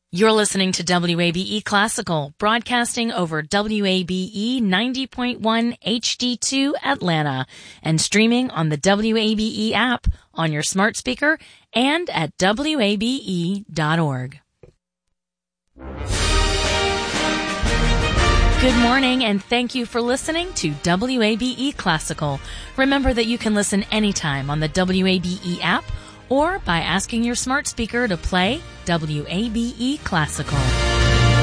You're listening to WABE Classical, broadcasting over WABE 90.1 HD2 Atlanta and streaming on the WABE app on your smart speaker and at WABE.org. Good morning and thank you for listening to WABE Classical. Remember that you can listen anytime on the WABE app or by asking your smart speaker to play WABE Classical.